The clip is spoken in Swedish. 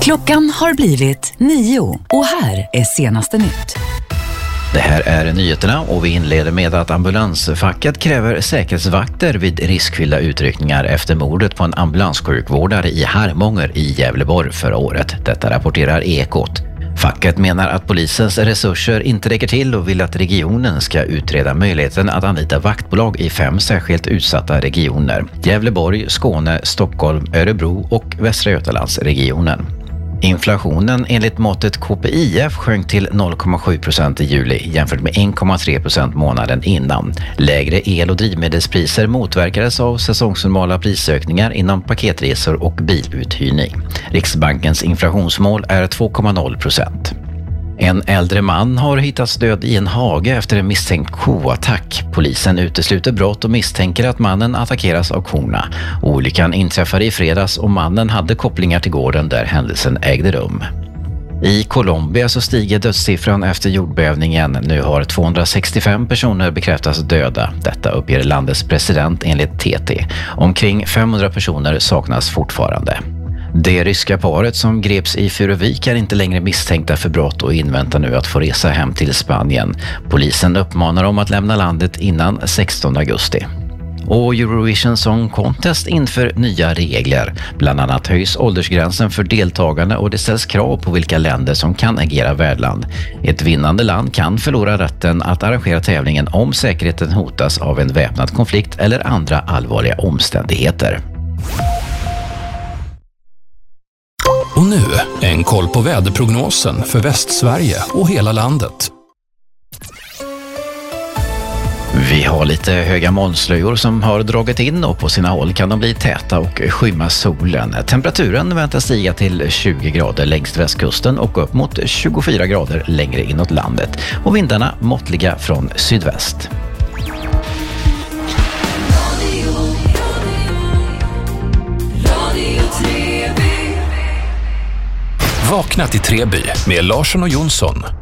Klockan har blivit 9 och här är senaste nytt. Det här är nyheterna och vi inleder med att ambulansfacket kräver säkerhetsvakter vid riskfyllda utryckningar efter mordet på en ambulanssjukvårdare i Harmånger i Gävleborg förra året. Detta rapporterar Ekot. Facket menar att polisens resurser inte räcker till och vill att regionen ska utreda möjligheten att anlita vaktbolag i 5 särskilt utsatta regioner: Gävleborg, Skåne, Stockholm, Örebro och Västra Götalandsregionen. Inflationen enligt måttet KPIF sjönk till 0,7% i juli jämfört med 1,3% månaden innan. Lägre el- och drivmedelspriser motverkades av säsongsnormala prisökningar inom paketresor och biluthyrning. Riksbankens inflationsmål är 2,0%. En äldre man har hittats död i en hage efter en misstänkt koattack. Polisen utesluter brott och misstänker att mannen attackeras av korna. Olyckan inträffade i fredags och mannen hade kopplingar till gården där händelsen ägde rum. I Colombia så stiger dödssiffran efter jordbävningen. Nu har 265 personer bekräftats döda. Detta uppger landets president enligt TT. Omkring 500 personer saknas fortfarande. Det ryska paret som greps i Furuvik är inte längre misstänkta för brott och inväntar nu att få resa hem till Spanien. Polisen uppmanar dem att lämna landet innan 16 augusti. Och Eurovision Song Contest inför nya regler. Bland annat höjs åldersgränsen för deltagande och det ställs krav på vilka länder som kan agera värdland. Ett vinnande land kan förlora rätten att arrangera tävlingen om säkerheten hotas av en väpnad konflikt eller andra allvarliga omständigheter. Och nu en koll på väderprognosen för Västsverige och hela landet. Vi har lite höga molnslöjor som har dragit in och på sina håll kan de bli täta och skymma solen. Temperaturen väntas stiga till 20 grader längs västkusten och upp mot 24 grader längre inåt landet. Och vindarna måttliga från sydväst. Vakna till Treby med Larsson och Jonsson.